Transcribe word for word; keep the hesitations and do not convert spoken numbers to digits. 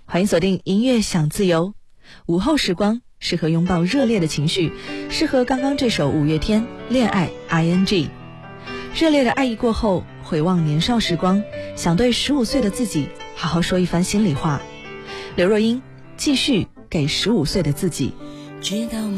欢迎锁定音乐享自由，午后时光适合拥抱热烈的情绪，适合刚刚这首五月天恋爱 I N G。 热烈的爱意过后，回望年少时光，想对十五岁的自己好好说一番心里话。刘若英继续给十五岁的自己。 知道